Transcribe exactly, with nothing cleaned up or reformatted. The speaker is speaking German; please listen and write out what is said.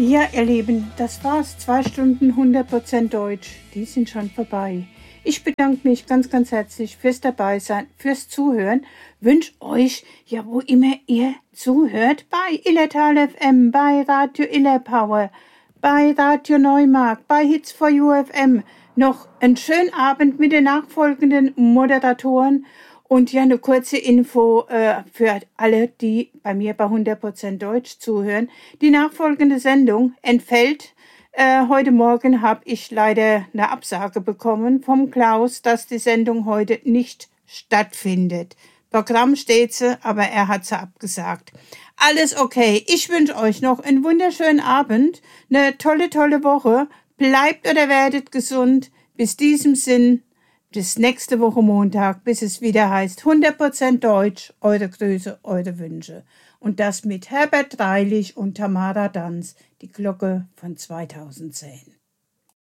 Ja, ihr Lieben, das war's. Zwei Stunden hundert Prozent Deutsch. Die sind schon vorbei. Ich bedanke mich ganz, ganz herzlich fürs Dabeisein, fürs Zuhören. Wünsche euch, ja, wo immer ihr zuhört, bei Illertal F M, bei Radio Illerpower, bei Radio Neumark, bei Hits for You F M, noch einen schönen Abend mit den nachfolgenden Moderatoren. Und ja, eine kurze Info äh, für alle, die bei mir bei hundert Prozent Deutsch zuhören. Die nachfolgende Sendung entfällt. Äh, heute Morgen habe ich leider eine Absage bekommen vom Klaus, dass die Sendung heute nicht stattfindet. Programm steht sie, aber er hat sie abgesagt. Alles okay. Ich wünsche euch noch einen wunderschönen Abend, eine tolle, tolle Woche. Bleibt oder werdet gesund. Bis diesem Sinn. Bis nächste Woche Montag, bis es wieder heißt hundert Prozent Deutsch, eure Grüße, eure Wünsche. Und das mit Herbert Dreilich und Tamara Danz, die Glocke von zweitausendzehn.